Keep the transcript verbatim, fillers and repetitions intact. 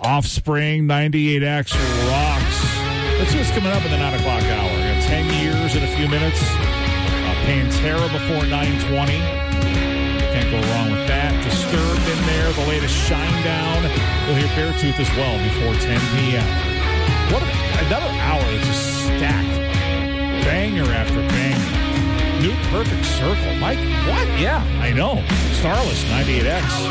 Offspring, ninety-eight X rocks. Let's see what's coming up in the nine o'clock hour. We got ten years in a few minutes. Uh, Pantera before nine twenty. Can't go wrong with that. Disturbed in there. The latest Shinedown. You'll hear Beartooth as well before ten p.m. What a, another hour that's just stacked. Banger after banger. New Perfect Circle. Mike, what? Yeah. I know. Starless, ninety-eight X.